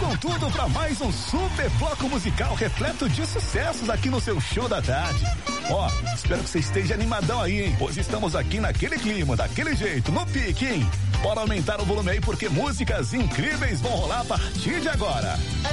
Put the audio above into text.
com tudo para mais um super bloco musical repleto de sucessos aqui no seu show da tarde. Ó, espero que você esteja animadão aí, hein? Pois estamos aqui naquele clima, daquele jeito, no pique, hein? Bora aumentar o volume aí porque músicas incríveis vão rolar a partir de agora.